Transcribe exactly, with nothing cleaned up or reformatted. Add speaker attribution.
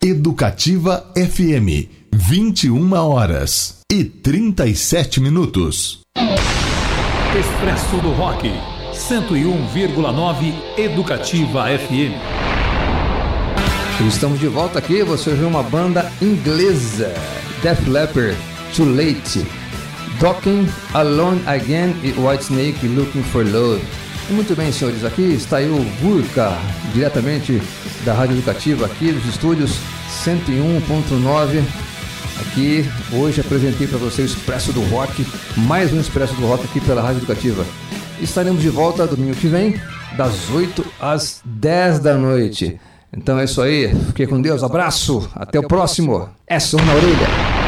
Speaker 1: Educativa F M, vinte e uma horas e trinta e sete minutos.
Speaker 2: Expresso do Rock, cento e um vírgula nove Educativa F M.
Speaker 3: Estamos de volta aqui, você ouviu uma banda inglesa, Def Leppard, Too Late, Talking Alone Again e Whitesnake, Looking for Love. Muito bem, senhores, aqui está aí o Gurka, diretamente da Rádio Educativa, aqui dos estúdios cento e um ponto nove. Aqui, hoje apresentei para você o Expresso do Rock, mais um Expresso do Rock aqui pela Rádio Educativa. Estaremos de volta domingo que vem, das oito às dez da noite. Então é isso aí, fique com Deus, abraço, até o próximo, é som na orelha.